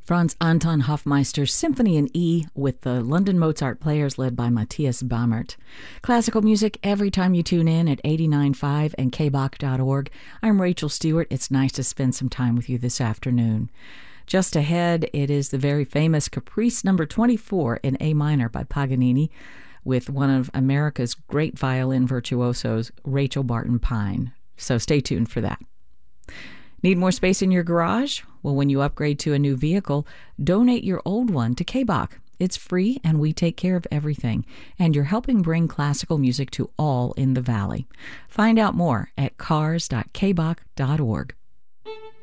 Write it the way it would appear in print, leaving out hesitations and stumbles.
Franz Anton Hofmeister's Symphony in E with the London Mozart Players led by Matthias Bammert. Classical music every time you tune in at 89.5 and kbach.org. I'm Rachel Stewart. It's nice to spend some time with you this afternoon. Just ahead, it is the very famous Caprice number 24 in A minor by Paganini with one of America's great violin virtuosos, Rachel Barton Pine. So stay tuned for that. Need more space in your garage? Well, when you upgrade to a new vehicle, donate your old one to KBach. It's free, and we take care of everything. And you're helping bring classical music to all in the Valley. Find out more at cars.kbach.org.